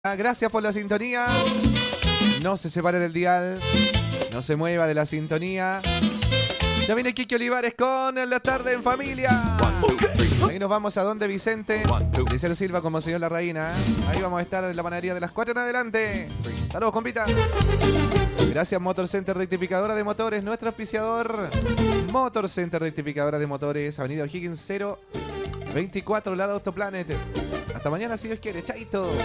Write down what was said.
Gracias por la sintonía. No se separe del dial. No se mueva de la sintonía. Ya viene Kiki Olivares con La Tarde en Familia. Ahí nos vamos a donde Vicente. Liceo Silva como señor La Reina. Ahí vamos a estar en la panadería de las 4 en adelante. Saludos, compita. Gracias, Motor Center Rectificadora de Motores, nuestro auspiciador. Motor Center Rectificadora de Motores, Avenida O'Higgins 024, lado Autoplanet. Hasta mañana, si Dios quiere. Chaito.